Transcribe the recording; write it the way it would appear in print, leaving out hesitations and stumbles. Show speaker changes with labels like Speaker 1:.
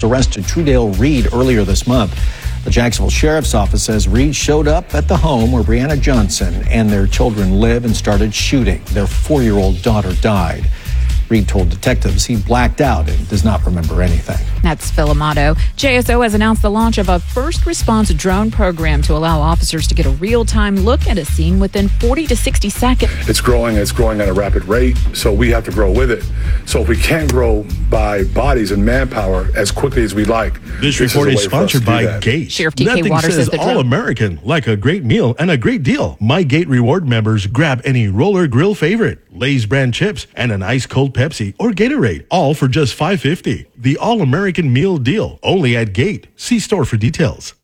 Speaker 1: arrested Trudale Reed earlier this month. The Jacksonville Sheriff's Office says Reed showed up at the home where Brianna Johnson and their children live and started shooting. Their 4-year-old daughter died. Reed told detectives he blacked out and does not remember anything.
Speaker 2: That's Phil Amato. JSO has announced the launch of a first response drone program to allow officers to get a real-time look at a scene within 40 to 60 seconds.
Speaker 3: It's growing at a rapid rate, so we have to grow with it. So if we can't grow by bodies and manpower as quickly as we like.
Speaker 4: This report is sponsored by Gate.
Speaker 2: Sheriff TK
Speaker 4: Nothing
Speaker 2: Waters
Speaker 4: says
Speaker 2: says the
Speaker 4: all-American like a great meal and a great deal. My Gate Reward members grab any Roller Grill favorite, Lay's brand chips, and an ice-cold Pepsi or Gatorade, all for just $5.50. The all-American meal deal, only at Gate. See store for details.